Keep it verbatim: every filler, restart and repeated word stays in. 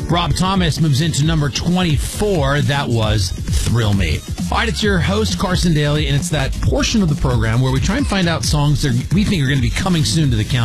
Rob Thomas moves into number twenty-four. That was Thrill Me. All right, it's your host, Carson Daly, and it's that portion of the program where we try and find out songs that we think are going to be coming soon to the countdown.